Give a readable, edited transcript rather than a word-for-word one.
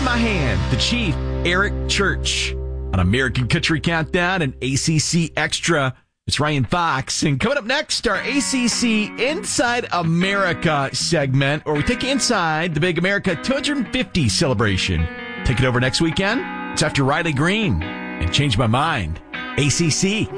my hand, the Chief, Eric Church, on American Country Countdown and ACC Extra. It's Ryan Fox. And coming up next, our ACC Inside America segment, where we take you inside the Big America 250 celebration. Take it over next weekend. It's after Riley Green and Change My Mind. ACC.